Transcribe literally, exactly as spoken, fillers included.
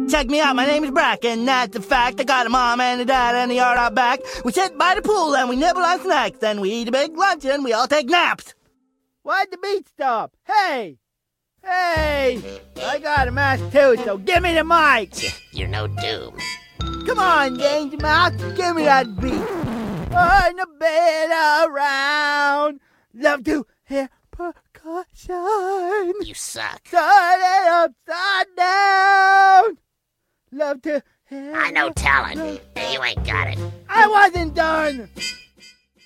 Check me out, my name is Brack, and that's a fact. I got a mom and a dad and a yard out back. We sit by the pool and we nibble on snacks. Then we eat a big lunch and we all take naps. Why'd the beat stop? Hey! Hey! I got a mask too, so give me the mic! You're no doom. Come on, Danger Mouse, give me that beat. On the bed around, love to hear percussion. You suck. Turn it upside down. Love to hear. I know talent. You ain't got it. I wasn't done.